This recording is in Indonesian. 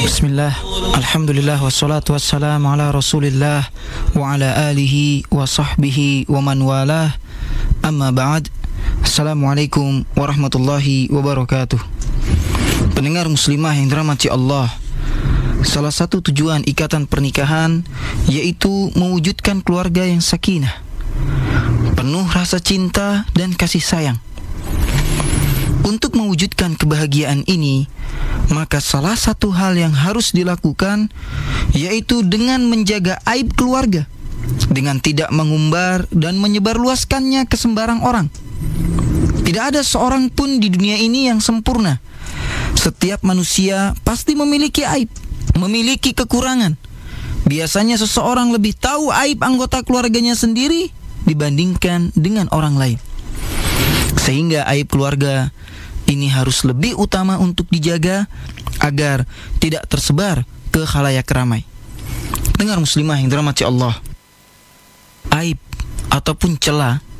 Bismillah, alhamdulillah, wassalatu wassalamu ala rasulillah wa ala alihi wa sahbihi wa man walah. Amma ba'd. Assalamualaikum warahmatullahi wabarakatuh. Pendengar muslimah yang dirahmati Allah, salah satu tujuan ikatan pernikahan yaitu mewujudkan keluarga yang sakinah, penuh rasa cinta dan kasih sayang. Untuk mewujudkan kebahagiaan ini, maka salah satu hal yang harus dilakukan yaitu dengan menjaga aib keluarga, dengan tidak mengumbar dan menyebarluaskannya ke sembarang orang. Tidak ada seorang pun di dunia ini yang sempurna. Setiap manusia pasti memiliki aib, memiliki kekurangan. Biasanya seseorang lebih tahu aib anggota keluarganya sendiri dibandingkan dengan orang lain. Sehingga aib keluarga ini harus lebih utama untuk dijaga agar tidak tersebar ke khalayak ramai. Dengar muslimah yang dirahmati Allah, aib ataupun celah